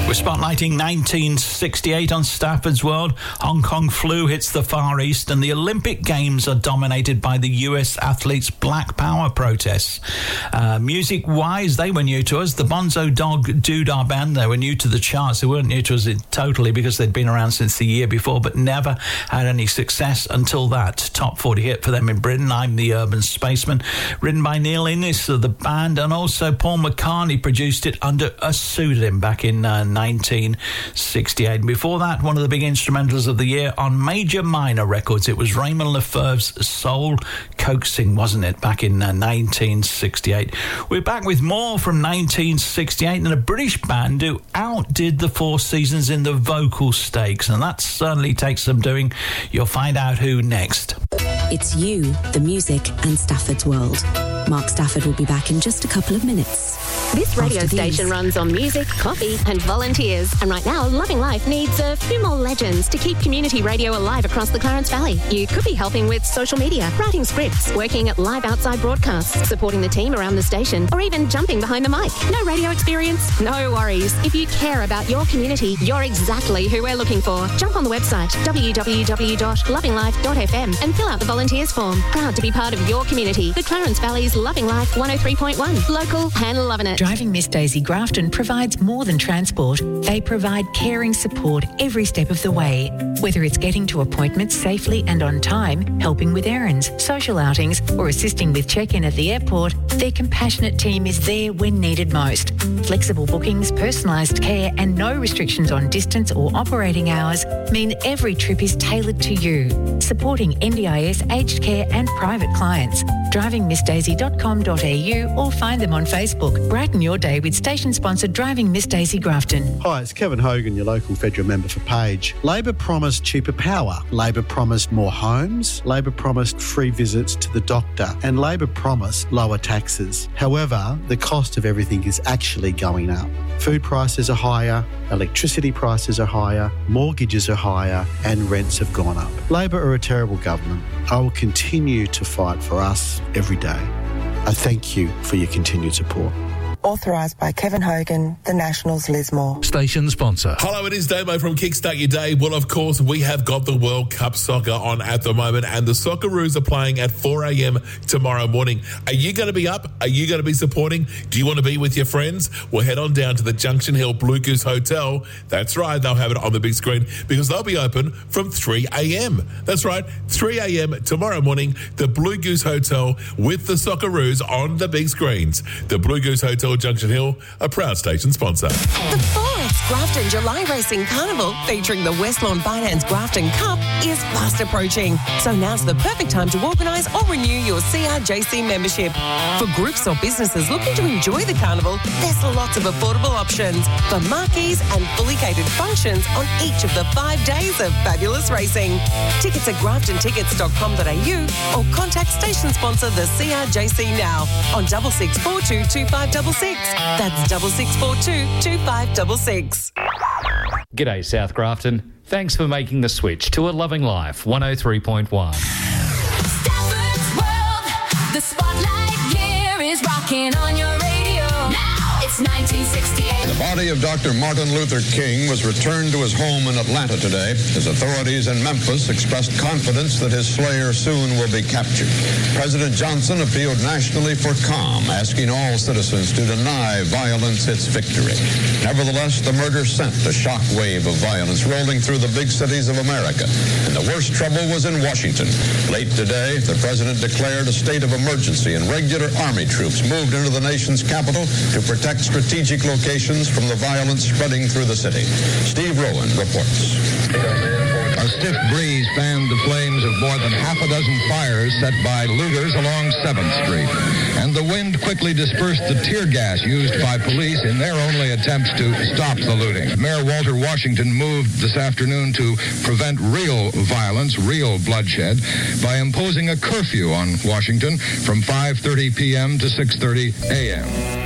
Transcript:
We're spotlighting 1968 on Stafford's World. Hong Kong flu hits the Far East and the Olympic Games are dominated by the US athletes' Black Power protests. Music-wise, they were new to us. The Bonzo Dog Doodah Band, they were new to the charts. They weren't new to us totally because they'd been around since the year before, but never had any success until that. Top 40 hit for them in Britain, I'm the Urban Spaceman, written by Neil Innes of the band, and also Paul McCartney produced it under a pseudonym back in 1968. Before that, one of the big instrumentals of the year on Major Minor Records. It was Raymond Lefebvre's Soul Coaxing, wasn't it, back in 1968. We're back with more from 1968 and a British band who outdid the Four Seasons in the vocal stakes, and that certainly takes some doing. You'll find out who next. It's You, the music, and Stafford's World. Mark Stafford will be back in just a couple of minutes. This radio station runs on music, coffee and volunteers. And right now, Loving Life needs a few more legends to keep community radio alive across the Clarence Valley. You could be helping with social media, writing scripts, working at live outside broadcasts, supporting the team around the station, or even jumping behind the mic. No radio experience? No worries. If you care about your community, you're exactly who we're looking for. Jump on the website, www.lovinglife.fm, and fill out the volunteers form. Proud to be part of your community. The Clarence Valley's Loving Life 103.1. Local and loving it. Driving Miss Daisy Grafton provides more than transport. They provide caring support every step of the way. Whether it's getting to appointments safely and on time, helping with errands, social outings, or assisting with check-in at the airport, their compassionate team is there when needed most. Flexible bookings, personalised care, and no restrictions on distance or operating hours mean every trip is tailored to you. Supporting NDIS, aged care and private clients. DrivingMissDaisy.com.au or find them on Facebook. Brighten your day with station-sponsored Driving Miss Daisy Grafton. Hi, it's Kevin Hogan, your local federal member for Page. Labor promised cheaper power. Labor promised more homes. Labor promised free visits to the doctor. And Labor promised lower taxes. However, the cost of everything is actually going up. Food prices are higher, electricity prices are higher, mortgages are higher, and rents have gone up. Labor are a terrible government. I will continue to fight for us every day. I thank you for your continued support. Authorised by Kevin Hogan, the Nationals Lismore. Station sponsor. Hello, it is Damo from Kickstart Your Day. Well, of course, we have got the World Cup soccer on at the moment, and the Socceroos are playing at 4 a.m. tomorrow morning. Are you going to be up? Are you going to be supporting? Do you want to be with your friends? Well, head on down to the Junction Hill Blue Goose Hotel. That's right, they'll have it on the big screen because they'll be open from 3 a.m. That's right, 3 a.m. tomorrow morning, the Blue Goose Hotel with the Socceroos on the big screens. The Blue Goose Hotel Junction Hill, a proud station sponsor. The 4X Grafton July Racing Carnival, featuring the West Lawn Finance Grafton Cup, is fast approaching. So now's the perfect time to organise or renew your CRJC membership. For groups or businesses looking to enjoy the carnival, there's lots of affordable options for marquees and fully catered functions on each of the 5 days of fabulous racing. Tickets at graftontickets.com.au or contact station sponsor the CRJC now on 6642 2566. That's 6642 2566. G'day, South Grafton. Thanks for making the switch to a Loving Life 103.1. Stafford's World, the spotlight here is rocking on your radio. Now it's 1968. The body of Dr. Martin Luther King was returned to his home in Atlanta today as authorities in Memphis expressed confidence that his slayer soon will be captured. President Johnson appealed nationally for calm, asking all citizens to deny violence its victory. Nevertheless, the murder sent a shock wave of violence rolling through the big cities of America, and the worst trouble was in Washington. Late today, the president declared a state of emergency, and regular Army troops moved into the nation's capital to protect strategic locations from the violence spreading through the city. Steve Rowan reports. A stiff breeze fanned the flames of more than half a dozen fires set by looters along 7th Street. And the wind quickly dispersed the tear gas used by police in their only attempts to stop the looting. Mayor Walter Washington moved this afternoon to prevent real violence, real bloodshed, by imposing a curfew on Washington from 5:30 p.m. to 6:30 a.m.